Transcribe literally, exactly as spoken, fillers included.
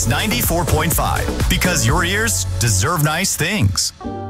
Mix ninety-four point five, because your ears deserve nice things.